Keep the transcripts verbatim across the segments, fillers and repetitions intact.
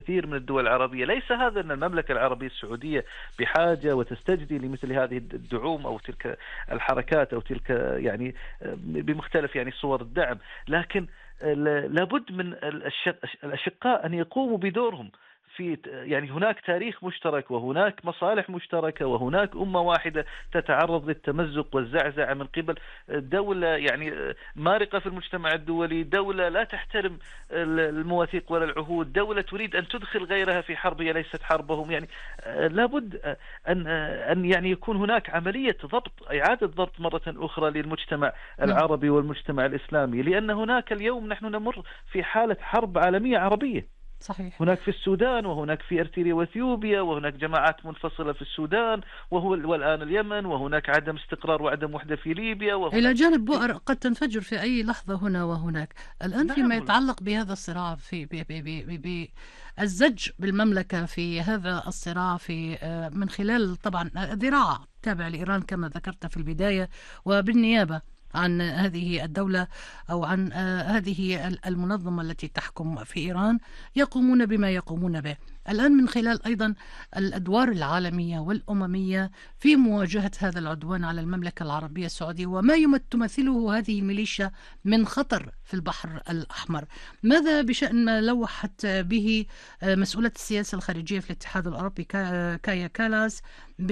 كثير من الدول العربية. ليس هذا أن المملكة العربية السعودية بحاجة وتستجدي لمثل هذه الدعوم أو تلك الحركات أو تلك يعني بمختلف يعني صور الدعم، لكن لابد من الأشقاء أن يقوموا بدورهم في يعني هناك تاريخ مشترك وهناك مصالح مشتركة وهناك أمة واحدة تتعرض للتمزق والزعزعة من قبل دولة يعني مارقة في المجتمع الدولي، دولة لا تحترم المواثيق ولا العهود، دولة تريد أن تدخل غيرها في حرب هي ليست حربهم. يعني لابد أن أن يعني يكون هناك عملية ضبط، إعادة ضبط مرة أخرى للمجتمع العربي والمجتمع الإسلامي، لأن هناك اليوم نحن نمر في حالة حرب عالمية عربية. صحيح. هناك في السودان وهناك في أرتريا وإثيوبيا وهناك جماعات منفصلة في السودان وهو والآن اليمن، وهناك عدم استقرار وعدم وحدة في ليبيا، إلى جانب بؤر قد تنفجر في أي لحظة هنا وهناك. الآن نعم. فيما يتعلق بهذا الصراع في بالزج بالمملكة في هذا الصراع في من خلال طبعا ذراع تابع لإيران كما ذكرت في البداية، وبالنيابة عن هذه الدولة أو عن هذه المنظمة التي تحكم في إيران يقومون بما يقومون به الآن من خلال أيضا الأدوار العالمية والأممية في مواجهة هذا العدوان على المملكة العربية السعودية وما تمثله هذه الميليشيا من خطر في البحر الأحمر. ماذا بشأن ما لوحت به مسؤولة السياسة الخارجية في الاتحاد الأوروبي كايا كالاس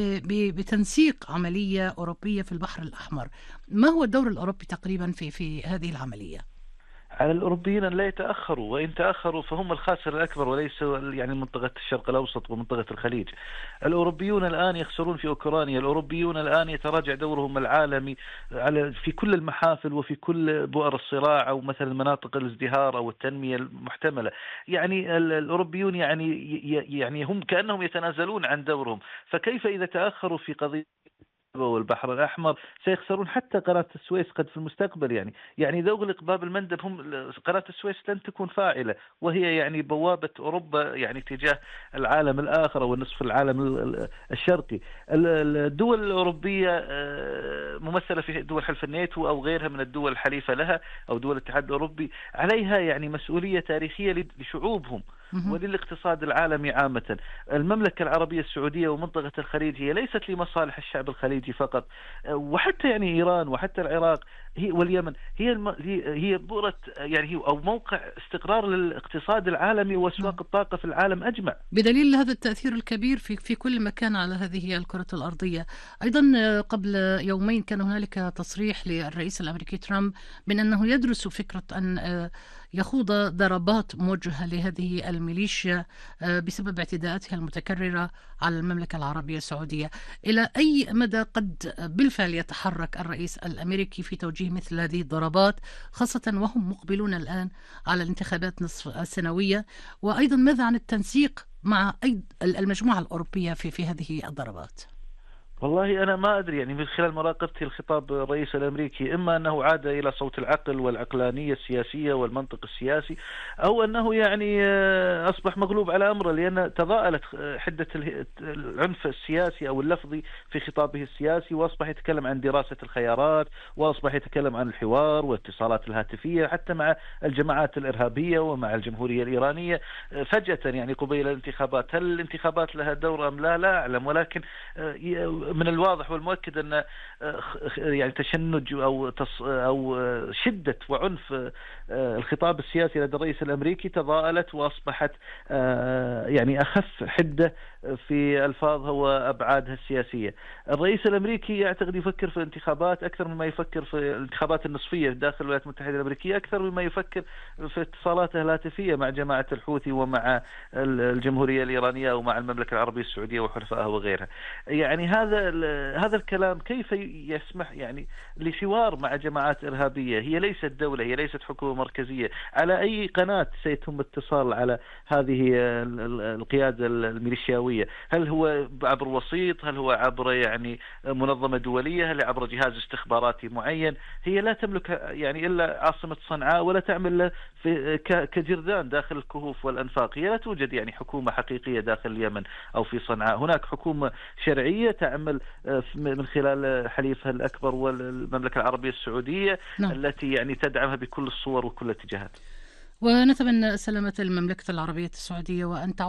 بتنسيق عملية أوروبية في البحر الأحمر؟ ما هو الدور الأوروبي تقريبا في في هذه العملية؟ على الأوروبيين أن لا يتأخروا، وإن تأخروا فهم الخاسر الأكبر وليس يعني منطقة الشرق الأوسط ومنطقة الخليج. الأوروبيون الآن يخسرون في أوكرانيا، الأوروبيون الآن يتراجع دورهم العالمي على في كل المحافل وفي كل بؤر الصراع أو مثلا مناطق الازدهار أو التنمية المحتملة. يعني الأوروبيون يعني يعني هم كأنهم يتنازلون عن دورهم، فكيف إذا تأخروا في قضية والبحر الأحمر سيخسرون حتى قناة السويس قد في المستقبل. يعني يعني إذا أغلق باب المندب هم قناة السويس لن تكون فاعلة، وهي يعني بوابة أوروبا يعني تجاه العالم الآخر والنصف العالم الشرقي. الدول الأوروبية ممثلة في دول حلف الناتو أو غيرها من الدول الحليفة لها أو دول الاتحاد الأوروبي، عليها يعني مسؤولية تاريخية لشعوبهم وللاقتصاد العالمي عامة. المملكة العربية السعودية ومنطقة الخليج هي ليست لمصالح الشعب الخليجي فقط، وحتى يعني إيران وحتى العراق هي واليمن هي الم... هي بؤرة يعني هي أو موقع استقرار للاقتصاد العالمي وأسواق الطاقة في العالم أجمع، بدليل هذا التأثير الكبير في في كل مكان على هذه الكرة الأرضية. أيضا قبل يومين كان هنالك تصريح للرئيس الأمريكي ترامب من أنه يدرس فكرة أن يخوض ضربات موجهة لهذه الميليشيا بسبب اعتداءاتها المتكررة على المملكة العربية السعودية. إلى أي مدى قد بالفعل يتحرك الرئيس الأمريكي في توجيه مثل هذه الضربات، خاصة وهم مقبلون الآن على الانتخابات نصف السنوية؟ وأيضا ماذا عن التنسيق مع المجموعة الأوروبية في في هذه الضربات؟ والله أنا ما أدري، يعني من خلال مراقبتي الخطاب الرئيس الأمريكي إما أنه عاد إلى صوت العقل والعقلانية السياسية والمنطق السياسي، أو أنه يعني أصبح مغلوب على أمره، لأن تضاءلت حدة العنف السياسي أو اللفظي في خطابه السياسي، وأصبح يتكلم عن دراسة الخيارات، وأصبح يتكلم عن الحوار والاتصالات الهاتفية حتى مع الجماعات الإرهابية ومع الجمهورية الإيرانية فجأة يعني قبيل الانتخابات. هل الانتخابات لها دور أم لا؟ لا أعلم، ولكن من الواضح والمؤكد أن يعني تشنج أو أو شدة وعنف الخطاب السياسي لدى الرئيس الأمريكي تضاءلت وأصبحت يعني أخف حدة في ألفاظها وأبعادها السياسية. الرئيس الأمريكي يعتقد يفكر في الانتخابات أكثر مما يفكر في الانتخابات النصفية داخل الولايات المتحدة الأمريكية، أكثر مما يفكر في اتصالاته الهاتفية مع جماعة الحوثي ومع الجمهورية الإيرانية ومع المملكة العربية السعودية وحلفائها وغيرها. يعني هذا هذا الكلام كيف يسمح يعني لحوار مع جماعات إرهابية؟ هي ليست دولة، هي ليست حكومة مركزية. على أي قناة سيتم اتصال على هذه القيادة الميليشياوية؟ هل هو عبر وسيط؟ هل هو عبر يعني منظمة دولية؟ هل عبر جهاز استخباراتي معين؟ هي لا تملك يعني إلا عاصمة صنعاء ولا تعمل في كجردان داخل الكهوف والأنفاق. هي لا توجد يعني حكومة حقيقية داخل اليمن أو في صنعاء. هناك حكومة شرعية تعمل من خلال حليفها الأكبر والمملكة العربية السعودية، نعم. التي يعني تدعمها بكل الصور وكل الاتجاهات. ونتمنى سلامة المملكة العربية السعودية وأن